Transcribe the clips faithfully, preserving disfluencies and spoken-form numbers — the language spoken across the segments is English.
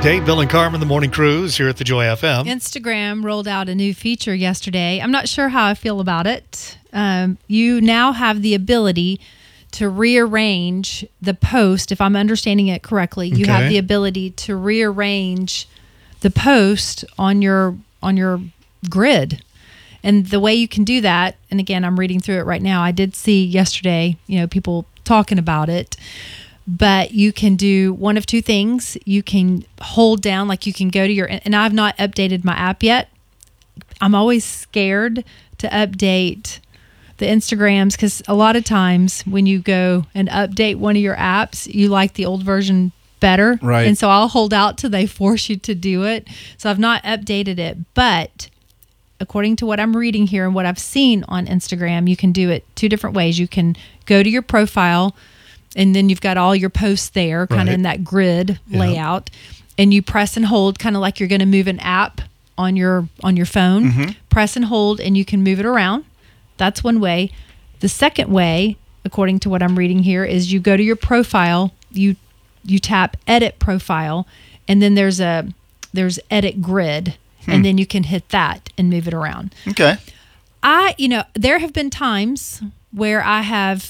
Dave, Bill, and Carmen, the Morning Cruise here at the Joy F M. Instagram rolled out a new feature yesterday. I'm not sure how I feel about it. Um, you now have the ability to rearrange the post. If I'm understanding it correctly, you Okay. have the ability to rearrange the post on your on your grid. And the way you can do that, and again, I'm reading through it right now. I did see yesterday, you know, people talking about it. But you can do one of two things. You can hold down, like you can go to your, and I've not updated my app yet. I'm always scared to update the Instagrams because a lot of times when you go and update one of your apps, you like the old version better. Right. And so I'll hold out till they force you to do it. So I've not updated it. But according to what I'm reading here and what I've seen on Instagram, you can do it two different ways. You can go to your profile, and then you've got all your posts there, kind of Right. in that grid Yeah. layout. And you press and hold, kind of like you're going to move an app on your on your phone. Mm-hmm. Press and hold, and you can move it around. That's one way. The second way, according to what I'm reading here, is you go to your profile, you you tap Edit Profile, and then there's a there's Edit Grid, Hmm. and then you can hit that and move it around. Okay. I, you know, there have been times where I have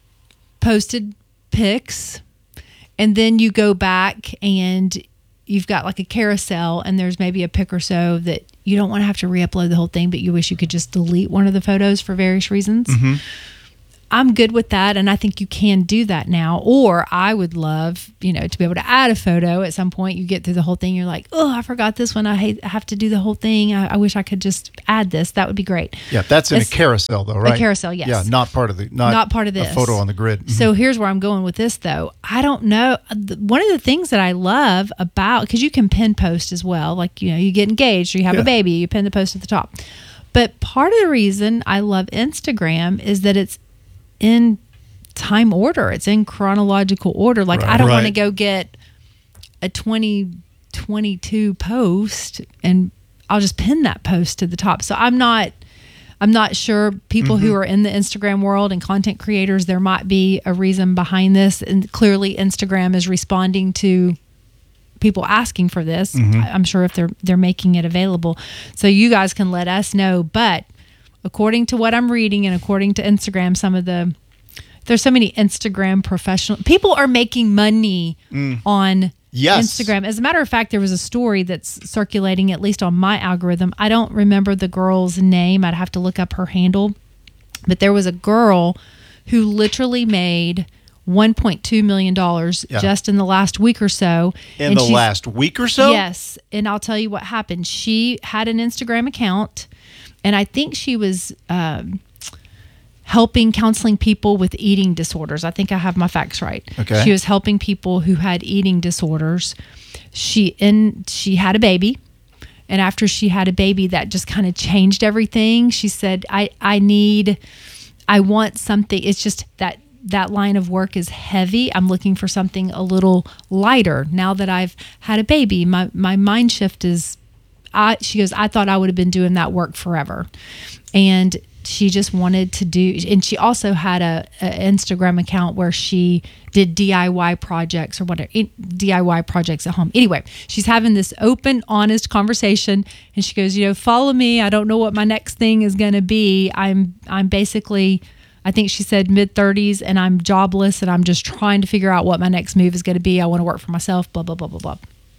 posted pics and then you go back and you've got like a carousel and there's maybe a pic or so that you don't want to have to re-upload the whole thing, but you wish you could just delete one of the photos for various reasons. Mm-hmm. I'm good with that, and I think you can do that now. Or I would love, you know, to be able to add a photo at some point. You get through the whole thing, you're like, oh, I forgot this one. I hate I have to do the whole thing. I, I wish I could just add this. That would be great. Yeah, that's in It's- a carousel, though, right? A carousel, yes. Yeah, not part of the not, Not part of this. a photo on the grid. So here's where I'm going with this, though. I don't know. One of the things that I love about, because you can pin post as well, like, you know, you get engaged or you have Yeah. a baby, you pin the post at the top. But part of the reason I love Instagram is that it's in time order. It's in chronological order. Like, Right. I don't want to Right. go get a twenty twenty-two post and I'll just pin that post to the top. So I'm not I'm not sure people Mm-hmm. who are in the Instagram world and content creators, there might be a reason behind this. And clearly Instagram is responding to people asking for this. Mm-hmm. I- I'm sure if they're they're making it available. So you guys can let us know. But according to what I'm reading and according to Instagram, some of the there's so many Instagram professional people are making money on Yes. Instagram. As a matter of fact, there was a story that's circulating, at least on my algorithm. I don't remember the girl's name. I'd have to look up her handle. But there was a girl who literally made one point two million dollars Yeah. just in the last week or so. In And the she's- last week or so? Yes. And I'll tell you what happened. She had an Instagram account, and I think she was um, helping counseling people with eating disorders. I think I have my facts right. Okay. She was helping people who had eating disorders. She in she had a baby. And after she had a baby, that just kind of changed everything. She said, I, I need, I want something. It's just that that line of work is heavy. I'm looking for something a little lighter. Now that I've had a baby, my, my mind shift is, I, she goes, I thought I would have been doing that work forever. And she just wanted to do, and she also had a, a Instagram account where she did D I Y projects or whatever, D I Y projects at home. Anyway, she's having this open, honest conversation, and she goes, you know, follow me. I don't know what my next thing is going to be. I'm, I'm basically, I think she said mid thirties, and I'm jobless, and I'm just trying to figure out what my next move is going to be. I want to work for myself, blah, blah, blah, blah, blah.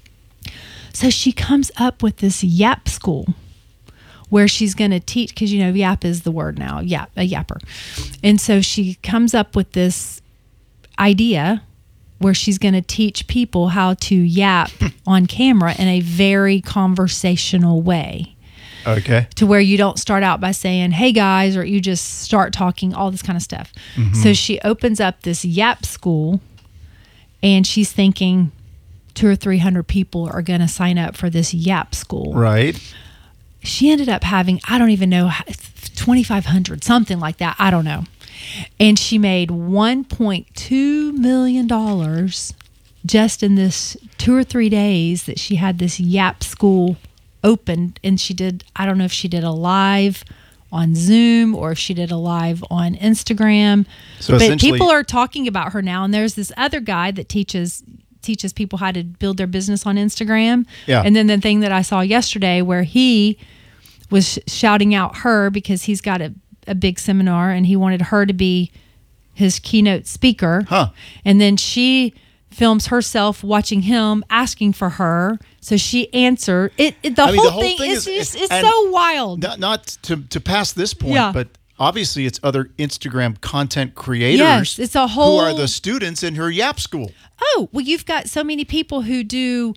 So she comes up with this Yap School where she's going to teach, because, you know, yap is the word now, yap, a yapper. And so she comes up with this idea where she's going to teach people how to yap on camera in a very conversational way, Okay. to where you don't start out by saying, hey guys, or you just start talking, all this kind of stuff. So she opens up this Yap School, and she's thinking two or three hundred people are going to sign up for this Yap School. Right. She ended up having, I don't even know, twenty-five hundred, something like that. I don't know. And she made one point two million dollars just in this two or three days that she had this Yap School opened. And she did, I don't know if she did a live on Zoom or if she did a live on Instagram. So but essentially- people are talking about her now. And there's this other guy that teaches teaches people how to build their business on Instagram. Yeah. And then the thing that I saw yesterday where he was sh- shouting out her because he's got a, a big seminar and he wanted her to be his keynote speaker. Huh. And then she films herself watching him asking for her. So she answered. It, it the, I mean, whole the whole thing, thing is, is- is, is and so wild. Not, not to, to pass this point, Yeah. but obviously it's other Instagram content creators Yes, it's a whole- who are the students in her Yap school. Oh, well, you've got so many people who do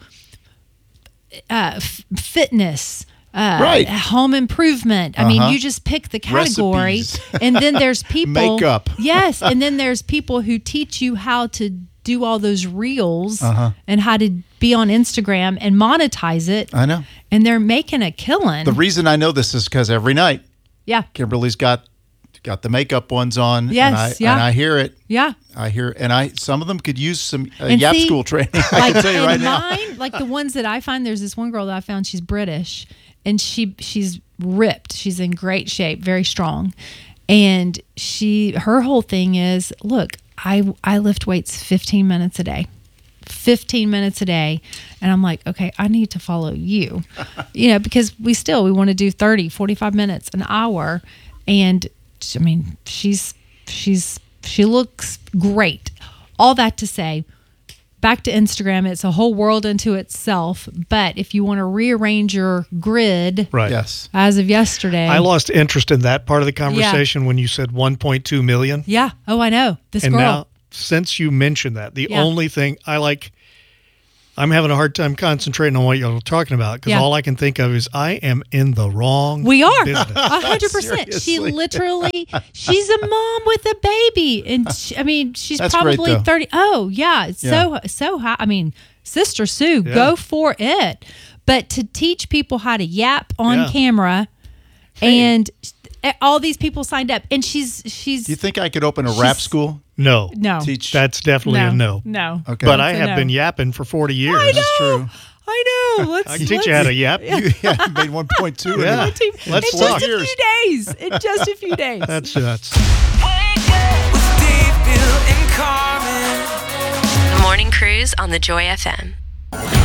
uh, f- fitness, uh, Right. home improvement. I Uh-huh. mean, you just pick the category, Recipes. and then there's people Makeup. Yes, and then there's people who teach you how to do all those reels Uh-huh. and how to be on Instagram and monetize it. I know. And they're making a killing. The reason I know this is because every night yeah, Kimberly's got got the makeup ones on. Yes, and I, yeah. and I hear it. yeah. I hear, and I some of them could use some uh, And Yap see, school training. I Like can tell you in right now. mine, like the ones that I find, there's this one girl that I found. She's British, and she she's ripped. She's in great shape, very strong, and she her whole thing is, look, I I lift weights fifteen minutes a day. fifteen minutes a day, and I'm like, okay, I need to follow you, you know, because we still we want to do thirty, forty-five minutes, an hour, and I mean, she's she's she looks great. All that to say, back to Instagram, it's a whole world unto itself. But if you want to rearrange your grid, Right. Yes. as of yesterday, I lost interest in that part of the conversation when you said one point two million. yeah, oh, I know this And girl. now, since you mentioned that, the Yeah. only thing I like, I'm having a hard time concentrating on what you're talking about because Yeah. all I can think of is I am in the wrong We are business. a hundred percent. She Seriously. literally, she's a mom with a baby, and she, I mean, she's That's great, probably though. thirty. Oh yeah, it's Yeah. so so high. I mean, Sister Sue, Yeah. go for it. But to teach people how to yap on Yeah. camera, and all these people signed up, and she's she's Do you think I could open a rap She's- school? No. no, Teach. That's definitely no, a no. no. Okay. But I That's a have no. been yapping for forty years. I know. That's true. I know. Let's, I can teach let's, you how to yap. You yeah, you made one point two. Yeah. Team- Let's in talk. just a few days. In just a few days. That's nuts. With Steve, Bill, and Carmen. The Morning Cruise on the Joy F M.